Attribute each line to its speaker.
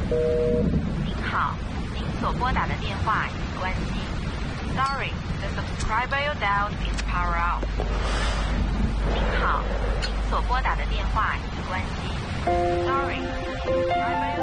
Speaker 1: 您好，您所拨打的电话已关机。Sorry, the subscriber you dialed is power off. 您好，您所拨打的电话已关机。Sorry, the subscriber